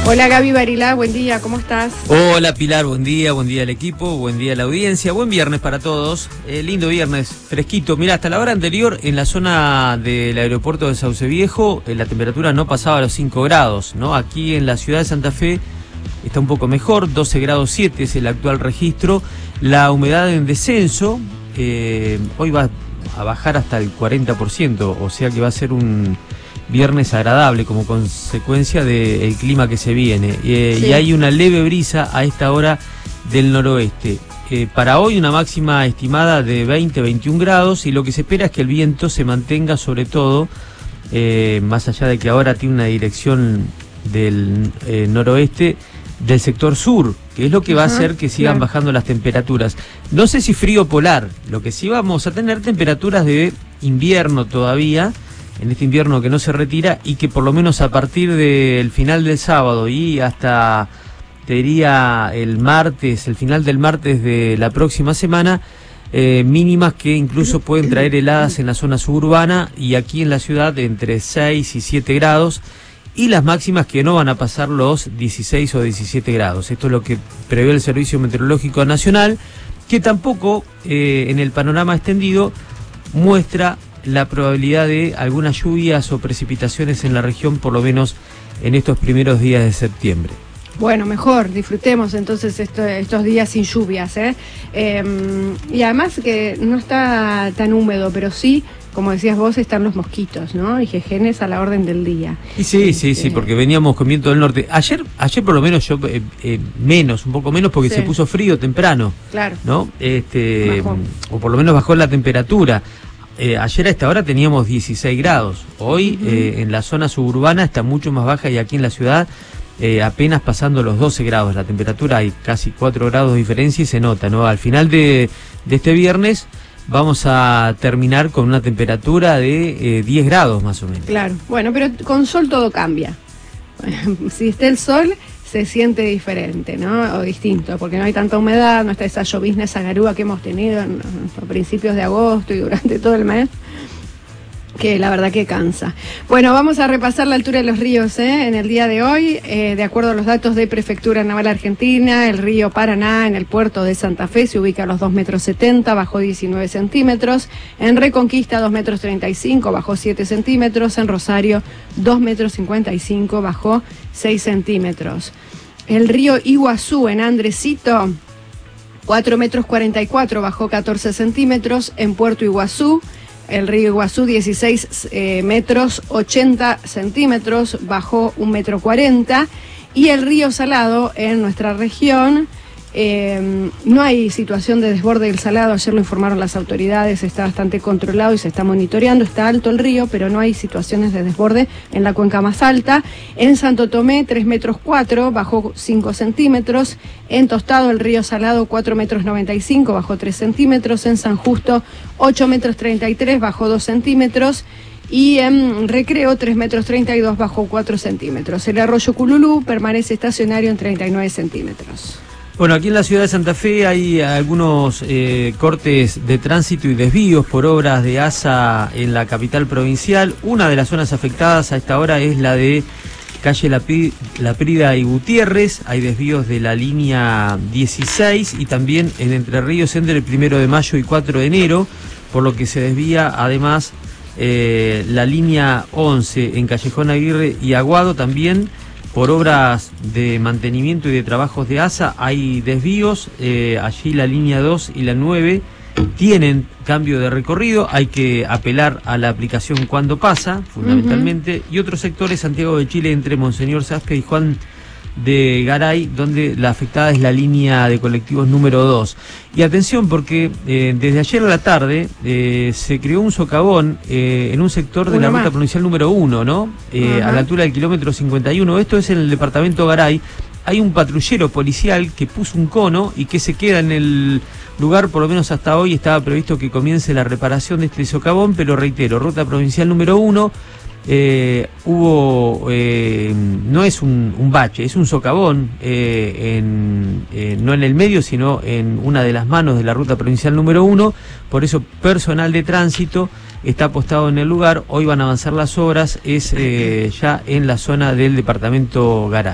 Hola Gaby Barilá, buen día, ¿cómo estás? Hola Pilar, buen día al equipo, buen día a la audiencia, buen viernes para todos, lindo viernes, fresquito. Mirá, hasta la hora anterior en la zona del aeropuerto de Sauce Viejo la temperatura no pasaba a los 5 grados, ¿no? Aquí en la ciudad de Santa Fe está un poco mejor, 12 grados 7 es el actual registro, la humedad en descenso, hoy va a bajar hasta el 40%, o sea que va a ser un viernes agradable como consecuencia del clima que se viene, sí. Y hay una leve brisa a esta hora del noroeste. Para hoy una máxima estimada de 20-21 grados y lo que se espera es que el viento se mantenga sobre todo, más allá de que ahora tiene una dirección del noroeste del sector sur, que es lo que va a hacer que sigan bajando las temperaturas. No sé si frío polar, lo que sí vamos a tener temperaturas de invierno todavía, en este invierno que no se retira y que por lo menos a partir del final del sábado y hasta, te diría, el martes, el final del martes de la próxima semana, mínimas que incluso pueden traer heladas en la zona suburbana y aquí en la ciudad entre 6 y 7 grados y las máximas que no van a pasar los 16 o 17 grados. Esto es lo que prevé el Servicio Meteorológico Nacional, que tampoco en el panorama extendido muestra la probabilidad de algunas lluvias o precipitaciones en la región, por lo menos en estos primeros días de septiembre. Bueno, mejor, disfrutemos entonces estos días sin lluvias, y además que no está tan húmedo, pero sí, como decías vos, están los mosquitos, ¿no? Y jejenes a la orden del día. Y sí, porque veníamos con viento del norte. Ayer por lo menos yo, un poco menos, porque se puso frío temprano. Claro. ¿No? O por lo menos bajó la temperatura. Ayer a esta hora teníamos 16 grados, hoy en la zona suburbana está mucho más baja y aquí en la ciudad apenas pasando los 12 grados la temperatura, hay casi 4 grados de diferencia y se nota, ¿no? Al final de este viernes vamos a terminar con una temperatura de 10 grados más o menos. Claro, bueno, pero con sol todo cambia. Si está el sol se siente diferente, ¿no? O distinto, porque no hay tanta humedad, no está esa llovizna, esa garúa que hemos tenido a principios de agosto y durante todo el mes, que la verdad que cansa. Bueno, vamos a repasar la altura de los ríos en el día de hoy. De acuerdo a los datos de Prefectura Naval Argentina, el río Paraná en el puerto de Santa Fe se ubica a los 2,70 metros, bajó 19 centímetros. En Reconquista 2,35 metros, bajó 7 centímetros. En Rosario 2,55 metros, bajó 6 centímetros. El río Iguazú en Andresito 4,44 metros, bajó 14 centímetros. En Puerto Iguazú el río Iguazú 16 metros 80 centímetros, bajó 1,40 metros. Y el río Salado en nuestra región, no hay situación de desborde del Salado, ayer lo informaron las autoridades, está bastante controlado y se está monitoreando, está alto el río, pero no hay situaciones de desborde en la cuenca más alta. En Santo Tomé 3,4 metros, bajó 5 centímetros. En Tostado el río Salado 4,95 metros, bajó 3 centímetros. En San Justo 8,33 metros, bajó 2 centímetros. Y en Recreo 3,32 metros, bajó 4 centímetros. El arroyo Cululú permanece estacionario en 39 centímetros. Bueno, aquí en la ciudad de Santa Fe hay algunos cortes de tránsito y desvíos por obras de ASA en la capital provincial. Una de las zonas afectadas a esta hora es la de calle La Prida y Gutiérrez. Hay desvíos de la línea 16 y también en Entre Ríos entre el 1 de mayo y 4 de enero, por lo que se desvía además la línea 11 en Callejón Aguirre y Aguado también. Por obras de mantenimiento y de trabajos de ASA hay desvíos, allí la línea 2 y la 9 tienen cambio de recorrido, hay que apelar a la aplicación cuando pasa, fundamentalmente, y otros sectores, Santiago de Chile entre Monseñor Saspe y Juan de Garay, donde la afectada es la línea de colectivos número 2. Y atención porque desde ayer a la tarde se creó un socavón en un sector de la ruta provincial número 1, ¿no? A la altura del kilómetro 51. Esto es en el departamento Garay. Hay un patrullero policial que puso un cono y que se queda en el lugar, por lo menos hasta hoy estaba previsto que comience la reparación de este socavón, pero reitero, ruta provincial número 1. No es un bache, es un socavón, no en el medio, sino en una de las manos de la ruta provincial número 1, por eso personal de tránsito está apostado en el lugar. Hoy van a avanzar las obras, es ya en la zona del departamento Garay.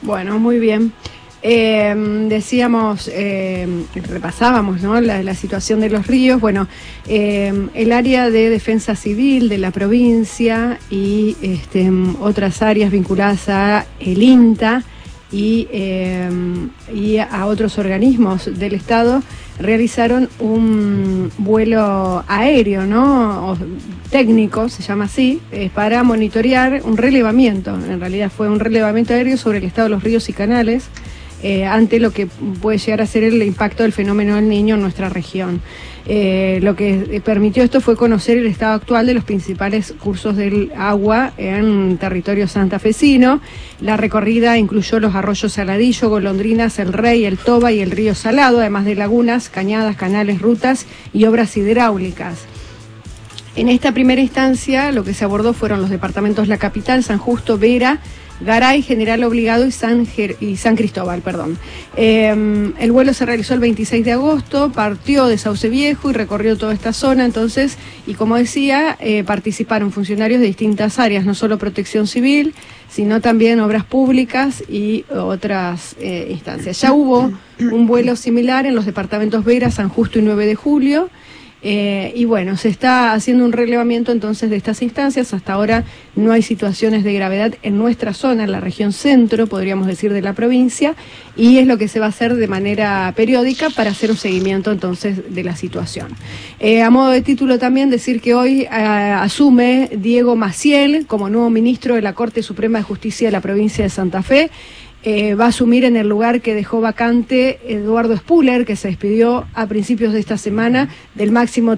Bueno, muy bien. Decíamos, repasábamos, ¿no?, la situación de los ríos. Bueno, el área de defensa civil de la provincia y otras áreas vinculadas a el INTA y a otros organismos del Estado realizaron un vuelo aéreo, ¿no?, o técnico, se llama así, para monitorear un relevamiento. En realidad fue un relevamiento aéreo sobre el estado de los ríos y canales, ante lo que puede llegar a ser el impacto del fenómeno del Niño en nuestra región. Lo que permitió esto fue conocer el estado actual de los principales cursos del agua en territorio santafesino. La recorrida incluyó los arroyos Saladillo, Golondrinas, El Rey, El Toba y el río Salado, además de lagunas, cañadas, canales, rutas y obras hidráulicas. En esta primera instancia lo que se abordó fueron los departamentos La Capital, San Justo, Vera, Garay, General Obligado y San Cristóbal, perdón. El vuelo se realizó el 26 de agosto, partió de Sauce Viejo y recorrió toda esta zona, entonces, y como decía, participaron funcionarios de distintas áreas, no solo protección civil, sino también obras públicas y otras instancias. Ya hubo un vuelo similar en los departamentos Vera, San Justo y 9 de julio, y bueno, se está haciendo un relevamiento entonces de estas instancias. Hasta ahora no hay situaciones de gravedad en nuestra zona, en la región centro, podríamos decir, de la provincia, y es lo que se va a hacer de manera periódica para hacer un seguimiento entonces de la situación. A modo de título también decir que hoy asume Diego Maciel como nuevo ministro de la Corte Suprema de Justicia de la provincia de Santa Fe. Va a asumir en el lugar que dejó vacante Eduardo Spuller, que se despidió a principios de esta semana del máximo